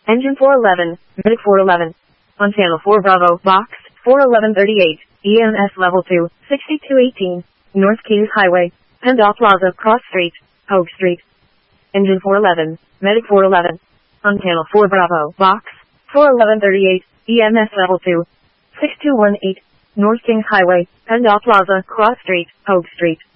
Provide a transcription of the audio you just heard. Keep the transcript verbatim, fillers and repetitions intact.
Engine four eleven, Medic four eleven. On channel four Bravo, box, four eleven thirty-eight, E M S level two, sixty-two eighteen, North Kings Highway, Pendal Plaza, Cross Street, Oak Street. Engine four eleven, Medic four eleven. On channel four Bravo, box, four eleven thirty-eight, E M S level two, six two one eight, North Kings Highway, Pendal Plaza, Cross Street, Oak Street.